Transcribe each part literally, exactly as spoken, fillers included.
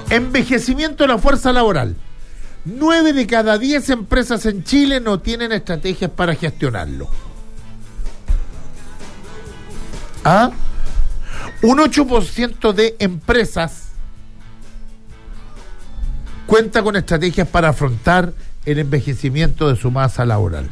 Envejecimiento de la fuerza laboral. Nueve de cada diez empresas en Chile no tienen estrategias para gestionarlo. ¿Ah? Un ocho por ciento de empresas cuenta con estrategias para afrontar el envejecimiento de su masa laboral.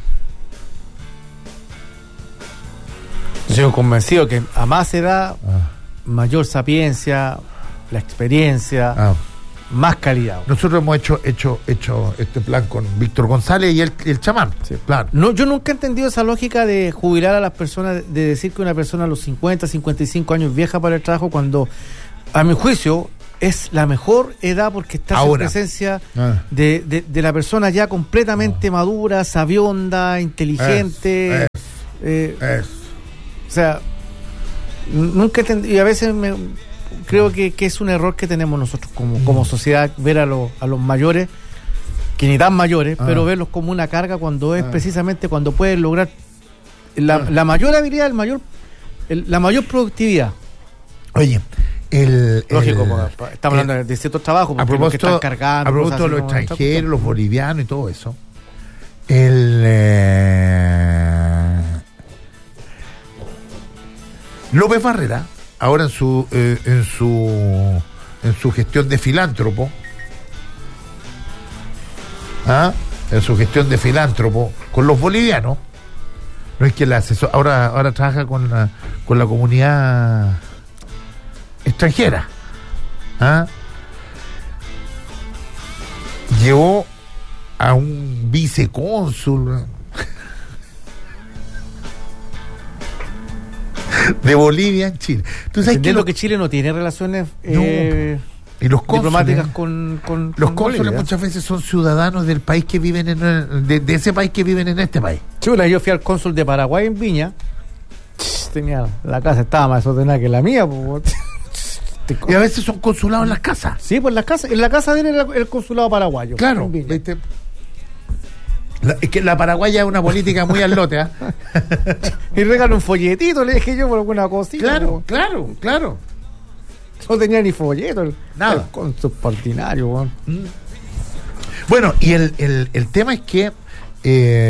Yo estoy convencido que a más edad, ah. mayor sapiencia, la experiencia, ah. más calidad. Nosotros hemos hecho hecho hecho este plan con Víctor González y el, el chamán. Sí. Plan. No, yo nunca he entendido esa lógica de jubilar a las personas, de decir que una persona a los cincuenta, cincuenta y cinco años vieja para el trabajo, cuando, a mi juicio, es la mejor edad porque está en presencia ah. de, de, de la persona ya completamente ah. madura, sabionda, inteligente. Es, es, eh, es. O sea, nunca entendí, y a veces me, creo que, que es un error que tenemos nosotros como, como sociedad, ver a, lo, a los mayores, que ni tan mayores, ah. pero verlos como una carga cuando es ah. precisamente cuando pueden lograr la, ah. la mayor habilidad, el mayor, el, la mayor productividad. Oye, el, lógico, el, estamos hablando el, de ciertos trabajos, a propósito, que están cargando, a propósito de los extranjeros, los bolivianos y todo eso. El eh, López Barrera, ahora en su eh, en su en su gestión de filántropo, ¿ah? en su gestión de filántropo con los bolivianos, no es que la asesor, ahora ahora trabaja con la con la comunidad extranjera, ¿ah? llevó a un vicecónsul de Bolivia en Chile. ¿Tú sabes que, lo que Chile no tiene relaciones eh, no. y los diplomáticas con, con los con cónsules Bolivia? Muchas veces son ciudadanos del país que viven en de, de ese país que viven en este país. Chula, yo fui al cónsul de Paraguay en Viña. Tenía la casa estaba más desordenada que la mía. Y a veces son consulados en las casas. Sí, pues las casas, en la casa de él era el consulado paraguayo. Claro, ¿viste? La, es que la paraguaya es una política muy al lote, ¿eh? Y regaló un folletito, le dije yo por alguna cosita. Claro, ¿no? claro, claro. No tenía ni folleto. Nada. Con su ordinario, mm. Bueno, y el, el, el tema es que eh,